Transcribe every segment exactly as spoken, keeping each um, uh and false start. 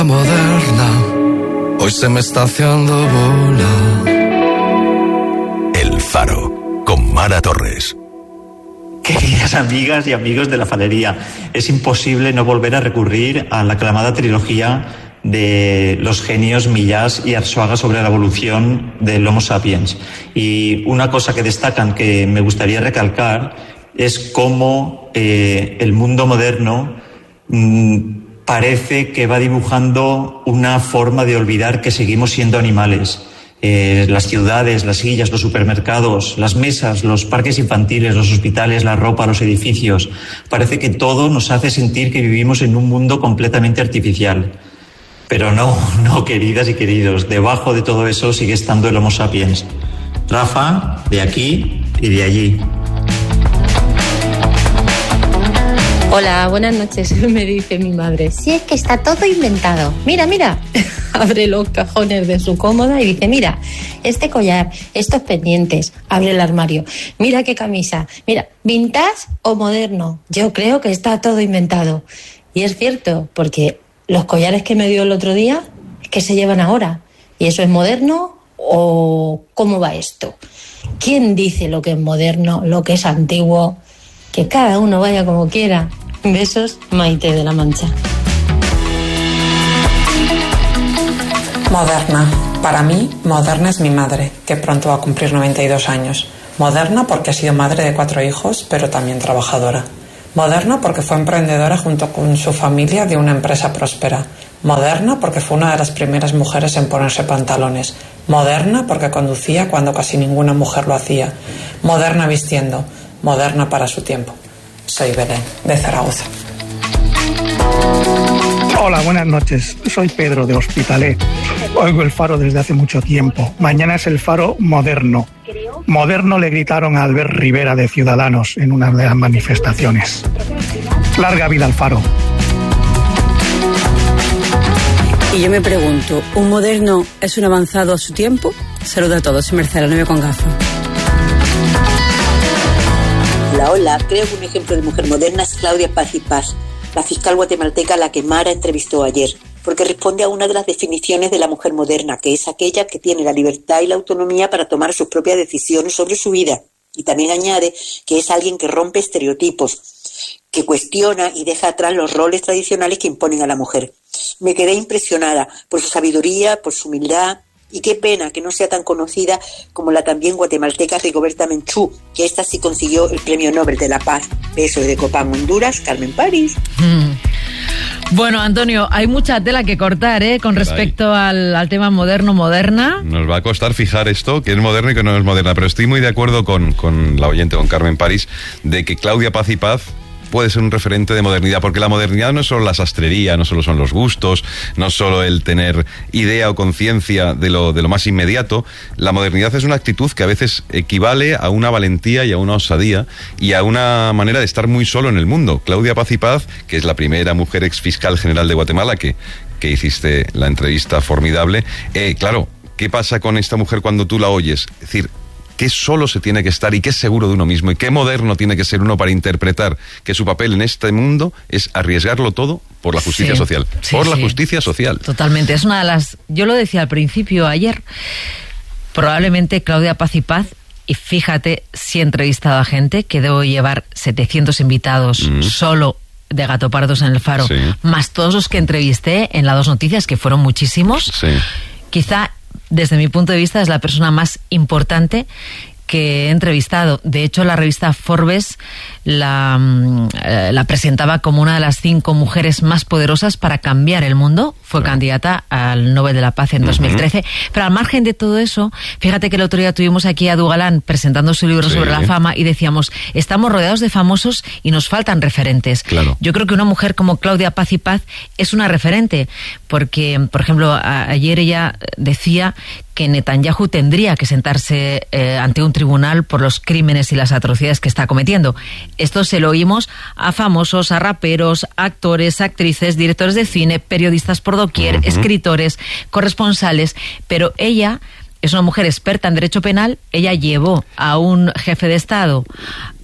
Moderna, hoy se me está haciendo bola. El Faro, con Mara Torres. Queridas amigas y amigos de la Falería, es imposible no volver a recurrir a la aclamada trilogía de los genios Millás y Arzuaga sobre la evolución del Homo sapiens. Y una cosa que destacan que me gustaría recalcar es cómo eh, el mundo moderno mmm, parece que va dibujando una forma de olvidar que seguimos siendo animales. Eh, las ciudades, las sillas, los supermercados, las mesas, los parques infantiles, los hospitales, la ropa, los edificios. Parece que todo nos hace sentir que vivimos en un mundo completamente artificial. Pero no, no, queridas y queridos, debajo de todo eso sigue estando el Homo sapiens. Rafa, de aquí y de allí. Hola, buenas noches. Me dice mi madre, si es que está todo inventado. Mira, mira. Abre los cajones de su cómoda y dice, mira, este collar, estos pendientes. Abre el armario. Mira qué camisa. Mira, ¿vintage o moderno? Yo creo que está todo inventado. Y es cierto, porque los collares que me dio el otro día es que se llevan ahora. ¿Y eso es moderno o cómo va esto? ¿Quién dice lo que es moderno, lo que es antiguo? Que cada uno vaya como quiera. Besos, Maite de la Mancha. Moderna. Para mí, moderna es mi madre, que pronto va a cumplir noventa y dos años. Moderna porque ha sido madre de cuatro hijos, pero también trabajadora. Moderna porque fue emprendedora junto con su familia de una empresa próspera. Moderna porque fue una de las primeras mujeres en ponerse pantalones. Moderna porque conducía cuando casi ninguna mujer lo hacía. Moderna vistiendo. Moderna para su tiempo. Soy Belén, de Zaragoza. Hola, buenas noches. Soy Pedro, de Hospitalet. Oigo el Faro desde hace mucho tiempo. Mañana es el Faro moderno. Moderno le gritaron a Albert Rivera de Ciudadanos en una de las manifestaciones. Larga vida al Faro. Y yo me pregunto, ¿un moderno es un avanzado a su tiempo? Saludos a todos, soy Mercedes, nueve con gafas. Hola, hola. Creo que un ejemplo de mujer moderna es Claudia Paz y Paz, la fiscal guatemalteca a la que Mara entrevistó ayer, porque responde a una de las definiciones de la mujer moderna, que es aquella que tiene la libertad y la autonomía para tomar sus propias decisiones sobre su vida. Y también añade que es alguien que rompe estereotipos, que cuestiona y deja atrás los roles tradicionales que imponen a la mujer. Me quedé impresionada por su sabiduría, por su humildad. Y qué pena que no sea tan conocida como la también guatemalteca Rigoberta Menchú, que esta sí consiguió el Premio Nobel de la Paz. Besos de Copán, Honduras, Carmen París. Mm. Bueno, Antonio, hay mucha tela que cortar, ¿eh? Con respecto al, al tema moderno-moderna. Nos va a costar fijar esto, que es moderno y que no es moderna, pero estoy muy de acuerdo con, con la oyente, con Carmen París, de que Claudia Paz y Paz puede ser un referente de modernidad, porque la modernidad no es solo la sastrería, no solo son los gustos, no es solo el tener idea o conciencia de lo, de lo más inmediato. La modernidad es una actitud que a veces equivale a una valentía y a una osadía y a una manera de estar muy solo en el mundo. Claudia Paz y Paz, que es la primera mujer ex fiscal general de Guatemala, que, que hiciste la entrevista formidable, eh, claro, ¿qué pasa con esta mujer cuando tú la oyes? Es decir, qué solo se tiene que estar y qué seguro de uno mismo y qué moderno tiene que ser uno para interpretar que su papel en este mundo es arriesgarlo todo por la justicia sí, social. Sí, por sí. la justicia social. Totalmente. Es una de las... Yo lo decía al principio ayer, probablemente Claudia Paz y Paz, y fíjate si he entrevistado a gente que debo llevar setecientos invitados mm. solo de Gatopardos en el Faro, sí. más todos los que entrevisté en las dos noticias, que fueron muchísimos. Sí. Quizá, desde mi punto de vista, es la persona más importante que he entrevistado. De hecho, la revista Forbes la, eh, la presentaba como una de las cinco mujeres más poderosas para cambiar el mundo. Fue sí. candidata al Nobel de la Paz en uh-huh. dos mil trece. Pero al margen de todo eso, fíjate que el otro día tuvimos aquí a Dugalán presentando su libro sí. sobre la fama y decíamos, estamos rodeados de famosos y nos faltan referentes. Claro. Yo creo que una mujer como Claudia Paz y Paz es una referente, porque, por ejemplo, a, ayer ella decía que Netanyahu tendría que sentarse eh, ante un tribunal por los crímenes y las atrocidades que está cometiendo. Esto se lo oímos a famosos, a raperos, actores, actrices, directores de cine, periodistas por doquier, uh-huh. escritores, corresponsales, pero ella es una mujer experta en derecho penal. Ella llevó a un jefe de Estado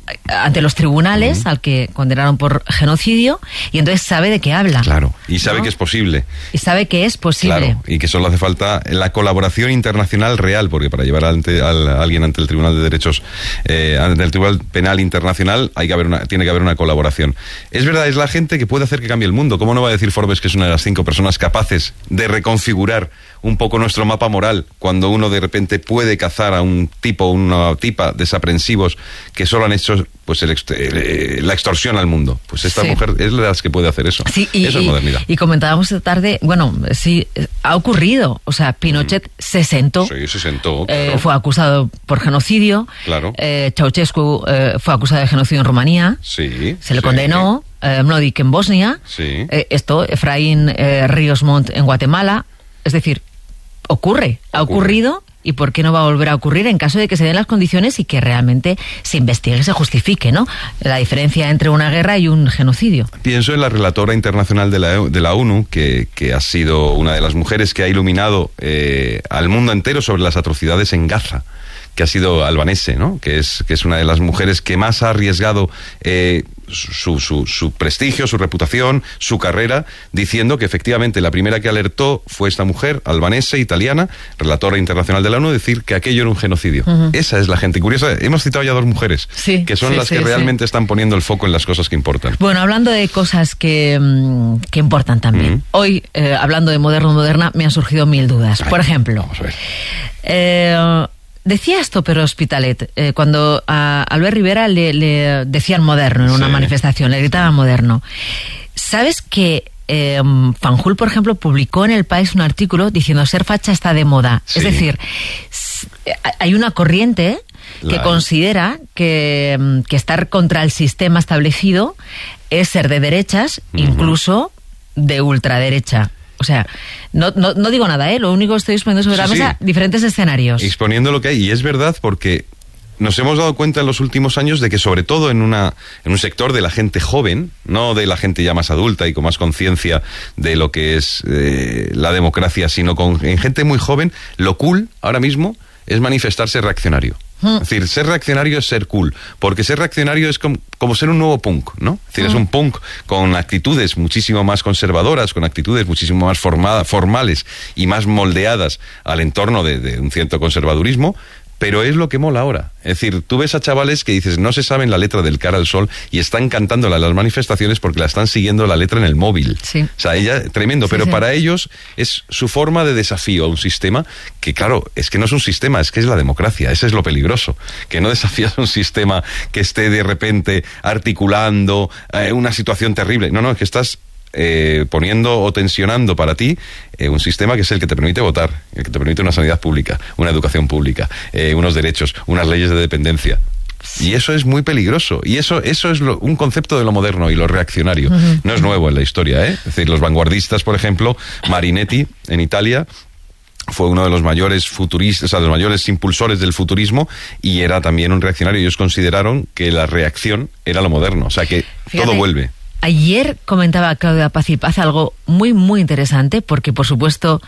ante los tribunales, uh-huh. al que condenaron por genocidio, y entonces sabe de qué habla. Claro, y sabe, ¿no?, que es posible. Y sabe que es posible. Claro, y que solo hace falta la colaboración internacional real, porque para llevar ante, a alguien ante el Tribunal de Derechos, eh, ante el Tribunal Penal Internacional, hay que haber una, tiene que haber una colaboración. Es verdad, es la gente que puede hacer que cambie el mundo. ¿Cómo no va a decir Forbes que es una de las cinco personas capaces de reconfigurar un poco nuestro mapa moral cuando uno de repente puede cazar a un tipo o una tipa desaprensivos que solo han hecho pues el, el, la extorsión al mundo? Pues esta sí. mujer es de las que puede hacer eso. Sí, y, eso es modernidad. Y, y comentábamos esta tarde, bueno, sí, ha ocurrido. O sea, Pinochet mm. se sentó. Sí, se sentó. Eh, claro. Fue acusado por genocidio. Claro. Eh, Ceausescu eh, fue acusado de genocidio en Rumanía. Sí. Se le sí. condenó. Eh, Mladic en Bosnia. Sí. Eh, esto, Efraín eh, Ríos Montt en Guatemala. Es decir, ocurre, ha ocurre. ocurrido, y ¿por qué no va a volver a ocurrir en caso de que se den las condiciones y que realmente se investigue y se justifique, ¿no?, la diferencia entre una guerra y un genocidio? Pienso en la relatora internacional de la, de la ONU, que, que ha sido una de las mujeres que ha iluminado eh, al mundo entero sobre las atrocidades en Gaza, que ha sido albanese, ¿no?, que es, que es una de las mujeres que más ha arriesgado eh, su, su, su prestigio, su reputación, su carrera, diciendo que efectivamente la primera que alertó fue esta mujer, albanesa, italiana, relatora internacional de la ONU, decir que aquello era un genocidio. Uh-huh. Esa es la gente curiosa. Hemos citado ya dos mujeres, sí, que son sí, las sí, que sí. realmente están poniendo el foco en las cosas que importan. Bueno, hablando de cosas que, que importan también. Uh-huh. Hoy, eh, hablando de moderno, moderna, me han surgido mil dudas. Ay, por ejemplo, vamos a ver. Eh... Decía esto, pero Hospitalet, eh, cuando a Albert Rivera le, le decían moderno en una sí. manifestación, le gritaban moderno. ¿Sabes que eh, Fanjul, por ejemplo, publicó en El País un artículo diciendo ser facha está de moda? Sí. Es decir, hay una corriente que la... considera que, que estar contra el sistema establecido es ser de derechas, uh-huh. incluso de ultraderecha. O sea, no, no, no digo nada, ¿eh? Lo único que estoy exponiendo sobre sí, la mesa, sí. diferentes escenarios. Exponiendo lo que hay, y es verdad porque nos hemos dado cuenta en los últimos años de que sobre todo en una en un sector de la gente joven, no de la gente ya más adulta y con más conciencia de lo que es eh, la democracia, sino con en gente muy joven, lo cool ahora mismo es manifestarse reaccionario. Es decir, ser reaccionario es ser cool, porque ser reaccionario es como, como ser un nuevo punk, ¿no? Es decir, uh-huh. es un punk con actitudes muchísimo más conservadoras, con actitudes muchísimo más formada, formales y más moldeadas al entorno de, de un cierto conservadurismo, pero es lo que mola ahora. Es decir, tú ves a chavales que dices, no se saben la letra del Cara al Sol y están cantándola en las manifestaciones porque la están siguiendo la letra en el móvil. Sí. O sea, ella, tremendo, sí, pero sí. para ellos es su forma de desafío a un sistema que, claro, es que no es un sistema, es que es la democracia. Ese es lo peligroso, que no desafías un sistema que esté de repente articulando eh, una situación terrible. No, no, es que estás Eh, poniendo o tensionando para ti eh, un sistema que es el que te permite votar, el que te permite una sanidad pública, una educación pública, eh, unos derechos, unas leyes de dependencia. Y eso es muy peligroso. Y eso, eso es lo, un concepto de lo moderno y lo reaccionario. Uh-huh. No es nuevo en la historia, ¿eh? Es decir, los vanguardistas, por ejemplo, Marinetti en Italia fue uno de los mayores futuristas, o sea, de los mayores impulsores del futurismo, y era también un reaccionario. Ellos consideraron que la reacción era lo moderno, o sea que Fíjate. todo vuelve. Ayer comentaba Claudia Paz y Paz algo muy, muy interesante, porque, por supuesto,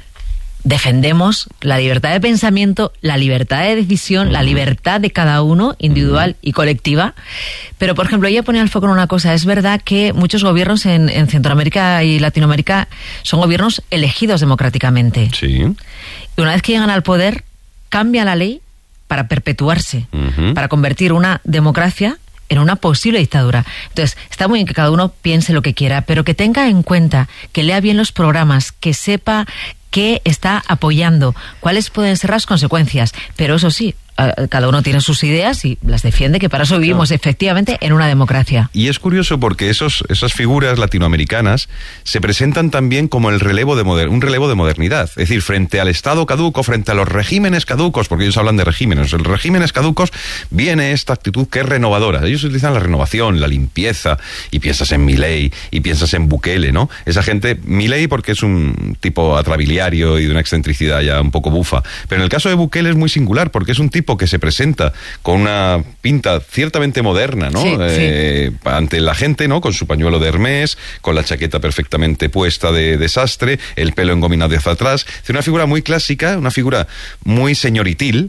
defendemos la libertad de pensamiento, la libertad de decisión, uh-huh. la libertad de cada uno, individual uh-huh. y colectiva. Pero, por ejemplo, ella ponía el foco en una cosa. Es verdad que muchos gobiernos en, en Centroamérica y Latinoamérica son gobiernos elegidos democráticamente. Sí. Y una vez que llegan al poder, cambia la ley para perpetuarse, uh-huh. para convertir una democracia en una posible dictadura. Entonces, está muy bien que cada uno piense lo que quiera, pero que tenga en cuenta, que lea bien los programas, que sepa qué está apoyando, cuáles pueden ser las consecuencias. Pero eso sí, cada uno tiene sus ideas y las defiende, que para eso vivimos claro. efectivamente en una democracia. Y es curioso porque esos, esas figuras latinoamericanas se presentan también como el relevo de moder- un relevo de modernidad. Es decir, frente al Estado caduco, frente a los regímenes caducos, porque ellos hablan de regímenes, los regímenes caducos, viene esta actitud que es renovadora. Ellos utilizan la renovación, la limpieza, y piensas en Milei, y piensas en Bukele, ¿no? Esa gente, Milei porque es un tipo atrabiliario y de una excentricidad ya un poco bufa. Pero en el caso de Bukele es muy singular, porque es un tipo que se presenta con una pinta ciertamente moderna, ¿no? Sí, eh, sí. Ante la gente, ¿no? Con su pañuelo de Hermès, con la chaqueta perfectamente puesta de desastre, el pelo engominado hacia atrás. Es una figura muy clásica, una figura muy señoritil,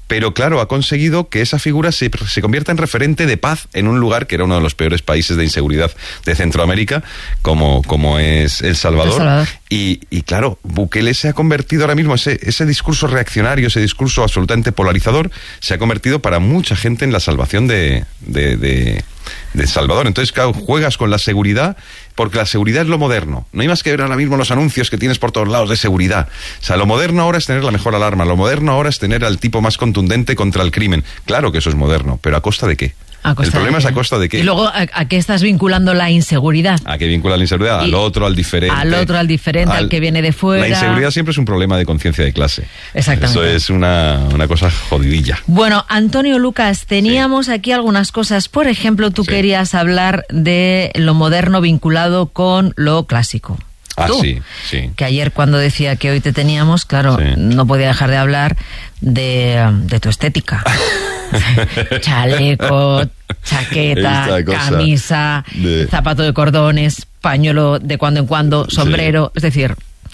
pero claro, ha conseguido que esa figura se, se convierta en referente de paz en un lugar que era uno de los peores países de inseguridad de Centroamérica, como, como es El Salvador. El Salvador. Y, y claro, Bukele se ha convertido ahora mismo, ese, ese discurso reaccionario, ese discurso absolutamente polarizador, se ha convertido para mucha gente en la salvación de, de, de, de El Salvador. Entonces, claro, juegas con la seguridad, porque la seguridad es lo moderno. No hay más que ver ahora mismo los anuncios que tienes por todos lados de seguridad. O sea, lo moderno ahora es tener la mejor alarma, lo moderno ahora es tener al tipo más contundente contra el crimen. Claro que eso es moderno, pero ¿a costa de qué? El problema es a costa de qué. Y luego, ¿a, ¿a qué estás vinculando la inseguridad? ¿A qué vincula la inseguridad? Al otro, al diferente. Al otro, al diferente, al, al que viene de fuera. La inseguridad siempre es un problema de conciencia de clase. Exactamente. Eso es una, una cosa jodidilla. Bueno, Antonio Lucas, teníamos sí. aquí algunas cosas. Por ejemplo, tú sí. querías hablar de lo moderno vinculado con lo clásico. Ah, Tú, sí, sí. Que ayer cuando decía que hoy te teníamos, claro, sí. no podía dejar de hablar de, de tu estética. Chaleco, chaqueta, camisa, de... zapato de cordones, pañuelo de cuando en cuando, sombrero, sí. es decir,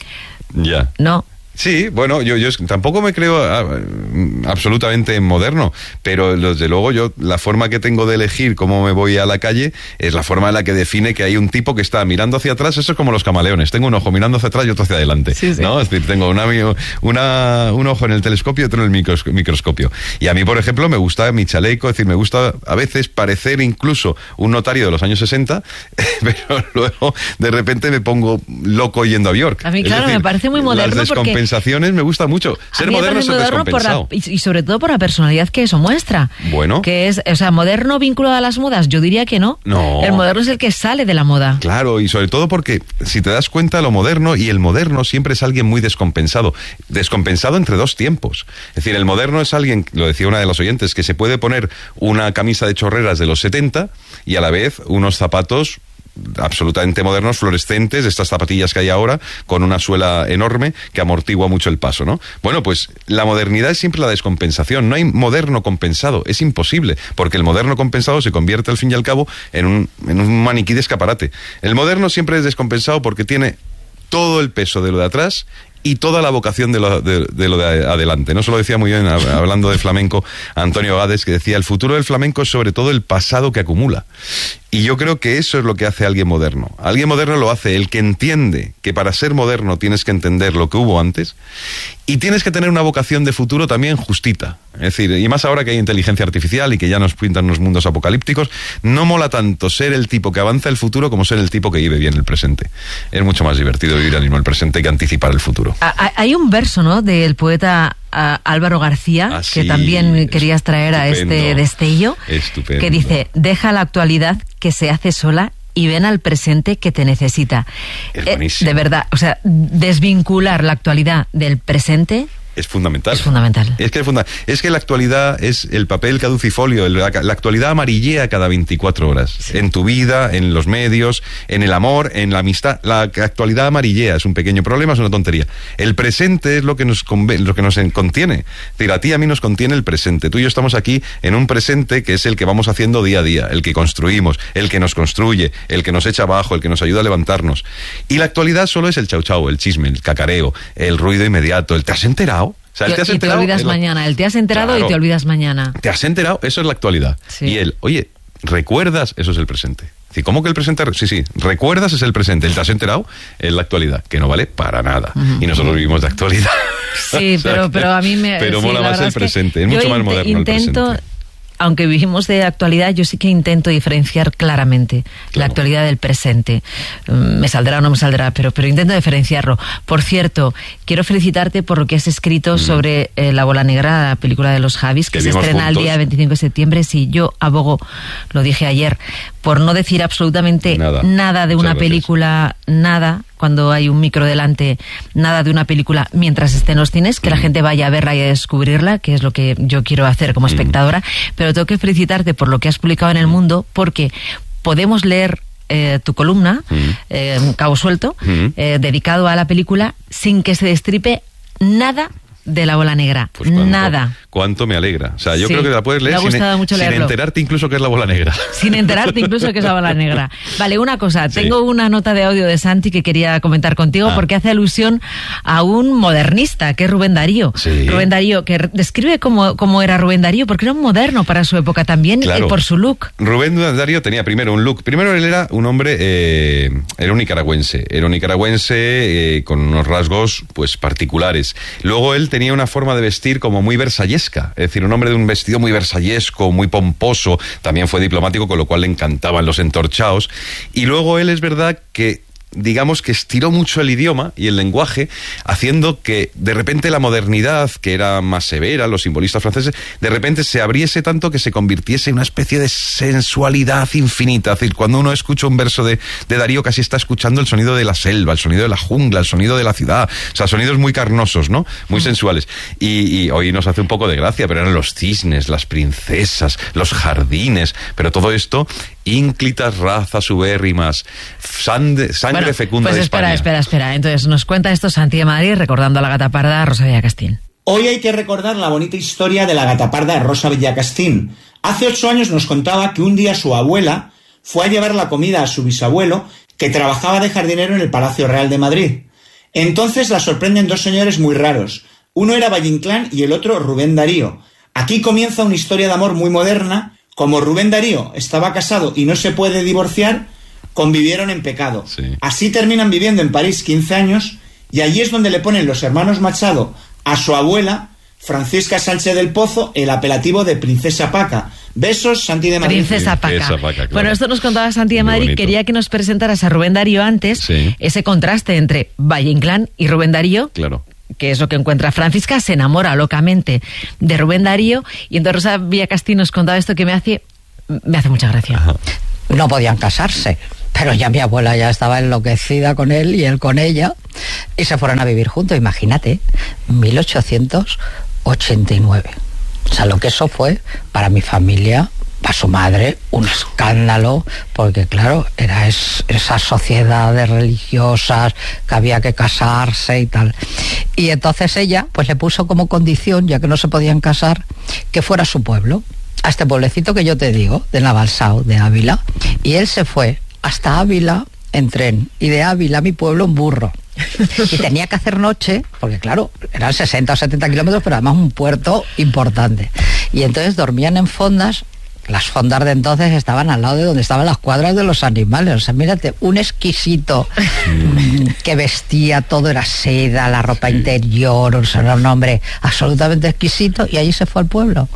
ya. ¿no? Sí, bueno, yo, yo tampoco me creo a, absolutamente moderno, pero desde luego yo la forma que tengo de elegir cómo me voy a la calle es la forma en la que define que hay un tipo que está mirando hacia atrás. Eso es como los camaleones, tengo un ojo mirando hacia atrás y otro hacia adelante, sí, sí. ¿no? Es decir, tengo una, una, un ojo en el telescopio y otro en el micros, microscopio. Y a mí, por ejemplo, me gusta mi chaleco, es decir, me gusta a veces parecer incluso un notario de los años sesenta, pero luego de repente me pongo loco yendo a Bjork. A mí, claro, decir, me parece muy moderno porque sensaciones me gusta mucho. Ser moderno es ser descompensado. Por la, y sobre todo por la personalidad que eso muestra. Bueno. Que es, o sea, moderno vinculado a las modas, yo diría que no. No. El moderno es el que sale de la moda. Claro, y sobre todo porque si te das cuenta, lo moderno y el moderno siempre es alguien muy descompensado. Descompensado entre dos tiempos. Es decir, el moderno es alguien, lo decía una de los oyentes, que se puede poner una camisa de chorreras de los setenta y a la vez unos zapatos absolutamente modernos, fluorescentes, estas zapatillas que hay ahora, con una suela enorme que amortigua mucho el paso, ¿no? Bueno, pues la modernidad es siempre la descompensación. No hay moderno compensado, es imposible, porque el moderno compensado se convierte al fin y al cabo en un, en un maniquí de escaparate. El moderno siempre es descompensado porque tiene todo el peso de lo de atrás y toda la vocación de lo de, de lo de adelante. No se lo decía muy bien, hablando de flamenco, Antonio Gades, que decía, el futuro del flamenco es sobre todo el pasado que acumula. Y yo creo que eso es lo que hace alguien moderno. Alguien moderno lo hace el que entiende que para ser moderno tienes que entender lo que hubo antes y tienes que tener una vocación de futuro también justita. Es decir, y más ahora que hay inteligencia artificial y que ya nos pintan unos mundos apocalípticos, no mola tanto ser el tipo que avanza el futuro como ser el tipo que vive bien el presente. Es mucho más divertido vivir al mismo el presente que anticipar el futuro. Hay un verso, ¿no?, del poeta uh, Álvaro García, ah, sí, que también querías traer estupendo, a este destello, estupendo. Que dice, deja la actualidad que se hace sola y ven al presente que te necesita. Es buenísimo. Eh, de verdad, o sea, desvincular la actualidad del presente es fundamental. Es fundamental. Es que, es, funda es que la actualidad es el papel caducifolio, el, la, la actualidad amarillea cada veinticuatro horas. Sí. En tu vida, en los medios, en el amor, en la amistad. La actualidad amarillea, es un pequeño problema, es una tontería. El presente es lo que nos, lo que nos contiene. Es decir, a ti y a mí nos contiene el presente. Tú y yo estamos aquí en un presente que es el que vamos haciendo día a día, el que construimos, el que nos construye, el que nos echa abajo, el que nos ayuda a levantarnos. Y la actualidad solo es el chau chau, el chisme, el cacareo, el ruido inmediato, el ¿te has enterado? O sea, el te has y enterado, te olvidas el... mañana. El te has enterado claro, y te olvidas mañana. Te has enterado, eso es la actualidad. Sí. Y el, oye, ¿recuerdas? Eso es el presente. ¿Cómo que el presente? Sí, sí, ¿recuerdas? Es el presente. El te has enterado es la actualidad, que no vale para nada. Uh-huh. Y nosotros vivimos de actualidad. Sí, o sea, pero, pero a mí me... Pero sí, mola más el presente, es mucho más moderno intento, el presente. Aunque vivimos de actualidad, yo sí que intento diferenciar claramente claro. la actualidad del presente. Me saldrá o no me saldrá, pero, pero intento diferenciarlo. Por cierto, quiero felicitarte por lo que has escrito mm. sobre eh, La Bola Negra, la película de los Javis, que, que se estrena juntos. El día veinticinco de septiembre. Sí, yo abogo, lo dije ayer, por no decir absolutamente nada, nada de Muchas una gracias. película, nada, cuando hay un micro delante, nada de una película mientras esté en los cines, que mm. la gente vaya a verla y a descubrirla, que es lo que yo quiero hacer como espectadora, mm. pero tengo que felicitarte por lo que has publicado en El Mundo, porque podemos leer eh, tu columna, mm. eh, Cabo Suelto, mm. eh, dedicado a la película, sin que se destripe nada de La Bola Negra, pues cuando, nada. cuánto me alegra. O sea, yo Sí, creo que la puedes leer me ha sin, gustado mucho sin leerlo. enterarte incluso que es la bola negra. Sin enterarte incluso que es la bola negra. Vale, una cosa, Sí. tengo una nota de audio de Santi que quería comentar contigo Ah. porque hace alusión a un modernista, que es Rubén Darío. Sí. Rubén Darío, que re- describe cómo, cómo era Rubén Darío, porque era un moderno para su época también, Claro. eh, por su look. Rubén Darío tenía primero un look. Primero él era un hombre, eh, era un nicaragüense. Era un nicaragüense eh, con unos rasgos pues particulares. Luego él tenía una forma de vestir como muy versallesca. Es decir, un hombre de un vestido muy versallesco, muy pomposo. También fue diplomático, con lo cual le encantaban los entorchados. Y luego él es verdad que digamos que estiró mucho el idioma y el lenguaje, haciendo que de repente la modernidad, que era más severa, los simbolistas franceses, de repente se abriese tanto que se convirtiese en una especie de sensualidad infinita. Es decir, cuando uno escucha un verso de, de Darío, casi está escuchando el sonido de la selva, el sonido de la jungla, el sonido de la ciudad. O sea, sonidos muy carnosos, ¿no? Muy sensuales. Y, y hoy nos hace un poco de gracia, pero eran los cisnes, las princesas, los jardines, pero todo esto, ínclitas razas ubérrimas, sangre, sangre Bueno, fecunda pues de espera, España. espera, espera. Entonces nos cuenta esto Santi de Madrid recordando a la gata parda Rosa Villacastín. Hoy hay que recordar la bonita historia de la gataparda Rosa Villacastín. Hace ocho años nos contaba que un día su abuela fue a llevar la comida a su bisabuelo, que trabajaba de jardinero en el Palacio Real de Madrid. Entonces la sorprenden dos señores muy raros. Uno era Valle Inclán y el otro Rubén Darío. Aquí comienza una historia de amor muy moderna. Como Rubén Darío estaba casado y no se puede divorciar, convivieron en pecado. Sí. Así terminan viviendo en París quince años y allí es donde le ponen los hermanos Machado a su abuela, Francisca Sánchez del Pozo, el apelativo de Princesa Paca. Besos, Santi de Madrid. Princesa Paca. Princesa Paca, claro. Bueno, esto nos contaba Santi de Muy Madrid. bonito. Quería que nos presentaras a Rubén Darío antes, Sí. ese contraste entre Valle Inclán y Rubén Darío. Claro. Que es lo que encuentra Francisca, se enamora locamente de Rubén Darío, y entonces Rosa Villacastín nos contaba esto que me hace, me hace mucha gracia. Ajá. No podían casarse, pero ya mi abuela ya estaba enloquecida con él y él con ella, y se fueron a vivir juntos. Imagínate, mil ochocientos ochenta y nueve. O sea, lo que eso fue para mi familia, para su madre, un escándalo, porque claro, era es, esa sociedad de religiosas que había que casarse y tal. Y entonces ella pues le puso como condición, ya que no se podían casar, que fuera a su pueblo, a este pueblecito que yo te digo, de Navalsao, de Ávila, y él se fue hasta Ávila en tren, y de Ávila a mi pueblo en burro. Y tenía que hacer noche, porque claro, eran sesenta o setenta kilómetros, pero además un puerto importante. Y entonces dormían en fondas. Las fondas de entonces estaban al lado de donde estaban las cuadras de los animales. O sea, mírate, un exquisito mm, que vestía, todo era seda, la ropa interior, o sea, era un hombre absolutamente exquisito, y allí se fue al pueblo.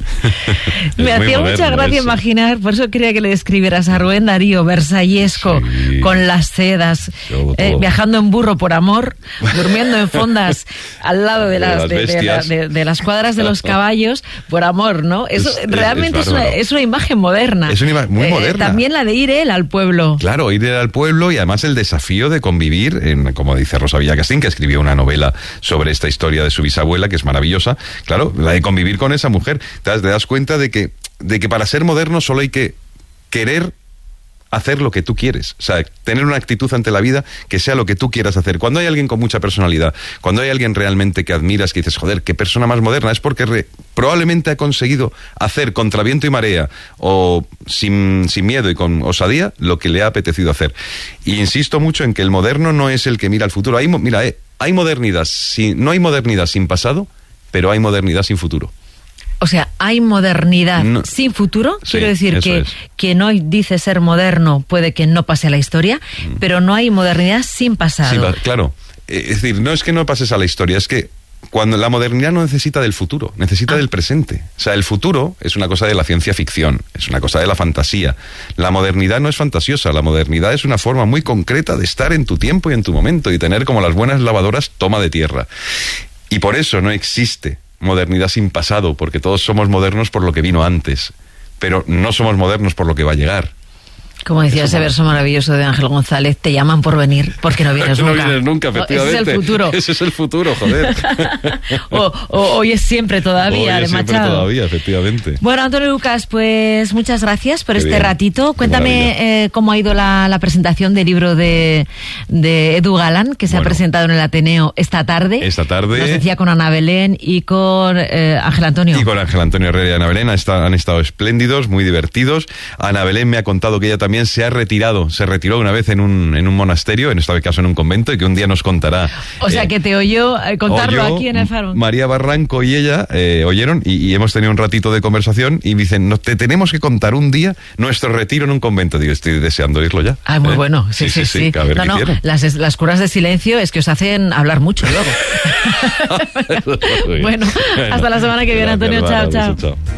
Me hacía mucha gracia imaginar, por eso quería que le describieras a Rubén Darío, versallesco, Sí. con las sedas, Todo, eh, todo. viajando en burro por amor, durmiendo en fondas al lado de De las, las de, de la- bestias. de- de las cuadras de los caballos, por amor, ¿no? Eso Es- es- realmente es es, una, bárbaro. es una imagen moderna. Es una imagen muy moderna. También la de ir él al pueblo. Claro, ir al pueblo, y además el desafío de convivir, en, como dice Rosa Villacastín, que escribió una novela sobre esta historia de su bisabuela, que es maravillosa. Claro, la de convivir con esa mujer. Te das, te das cuenta de que, de que para ser moderno solo hay que querer hacer lo que tú quieres, o sea, tener una actitud ante la vida que sea lo que tú quieras hacer. Cuando hay alguien con mucha personalidad, cuando hay alguien realmente que admiras, que dices, joder, qué persona más moderna, es porque re- probablemente ha conseguido hacer contra viento y marea, o sin, sin miedo y con osadía, lo que le ha apetecido hacer. Y insisto mucho en que el moderno no es el que mira al futuro. Hay, mo- mira, eh, hay modernidad, sin, no hay modernidad sin pasado, pero hay modernidad sin futuro. O sea, hay modernidad No. sin futuro. Sí, Quiero decir eso que es. quien hoy dice ser moderno puede que no pase a la historia, pero no hay modernidad sin pasado. Sí, va- claro. Eh, Es decir, no es que no pases a la historia, es que cuando la modernidad no necesita del futuro, necesita Ah. del presente. O sea, el futuro es una cosa de la ciencia ficción, es una cosa de la fantasía. La modernidad no es fantasiosa, la modernidad es una forma muy concreta de estar en tu tiempo y en tu momento y tener, como las buenas lavadoras, toma de tierra. Y por eso no existe modernidad sin pasado, porque todos somos modernos por lo que vino antes, pero no somos modernos por lo que va a llegar. Como decía ese verso maravilloso de Ángel González, te llaman por venir porque no vienes nunca. No vienes nunca, efectivamente. Ese es el futuro. Ese es el futuro, joder. o, o hoy es siempre todavía, hoy es de siempre Machado. todavía, efectivamente. Bueno, Antonio Lucas, pues muchas gracias por Qué este bien. ratito. Qué Cuéntame eh, cómo ha ido la, la presentación del libro de, de Edu Galán, que se Bueno. ha presentado en el Ateneo esta tarde. Esta tarde. Nos decía con Ana Belén y con eh, Ángel Antonio. Y con Ángel Antonio Herrera y Ana Belén está- han estado espléndidos, muy divertidos. Ana Belén me ha contado que ella también se ha retirado, se retiró una vez en un, en un monasterio, en este caso en un convento, y que un día nos contará. O sea, eh, que te oyó eh, contarlo oyó, aquí en el Faro. María Barranco y ella eh, oyeron y, y hemos tenido un ratito de conversación y dicen, no, te tenemos que contar un día nuestro retiro en un convento. Digo, estoy deseando oírlo ya. Ah, muy ¿Eh? bueno, sí, sí, sí. A ver no, qué no, hicieron. las, las curas de silencio es que os hacen hablar mucho luego. Bueno, hasta la semana que viene, Gracias, Antonio. Chao, Bárbara, chao. beso, chao.